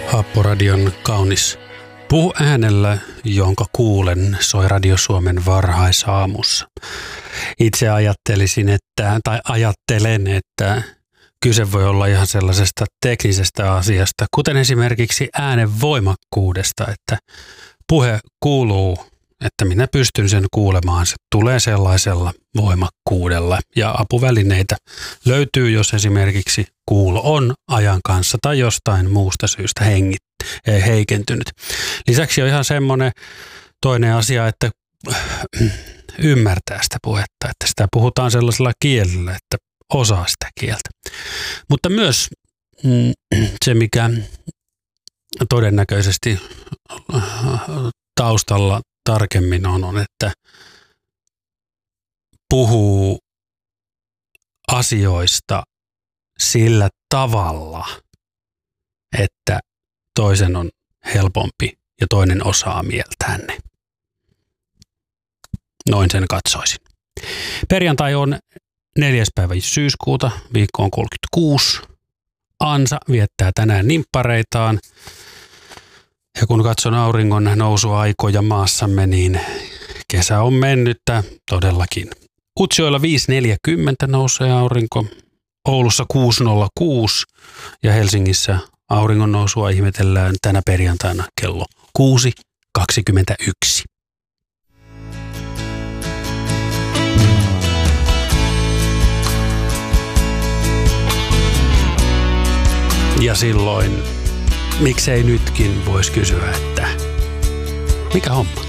Haapporadion kaunis Puhu äänellä, jonka kuulen, soi Radio Suomen varhaisaamussa. Itse ajattelen, että kyse voi olla ihan sellaisesta teknisestä asiasta, kuten esimerkiksi äänen voimakkuudesta, että puhe kuuluu, että minä pystyn sen kuulemaan. Se tulee sellaisella voimakkuudella ja apuvälineitä löytyy, jos esimerkiksi kuulo on ajan kanssa tai jostain muusta syystä heikentynyt. Lisäksi on ihan semmoinen toinen asia, että ymmärtää sitä puhetta, että sitä puhutaan sellaisella kielellä, että osaa sitä kieltä. Mutta myös se, mikä todennäköisesti taustalla tarkemmin on, että puhuu asioista sillä tavalla, että toisen on helpompi ja toinen osaa mieltään ne. Noin sen katsoisin. Perjantai on 4. päivä syyskuuta, viikko on 36. Ansa viettää tänään nimppareitaan. Ja kun katson auringon nousuaikoja maassamme, niin kesä on mennyttä todellakin. Utsjoella 5.40 nousee aurinko, Oulussa 6.06 ja Helsingissä auringon nousua ihmetellään tänä perjantaina kello 6.21. Ja silloin, miksei nytkin voisi kysyä, että mikä homma?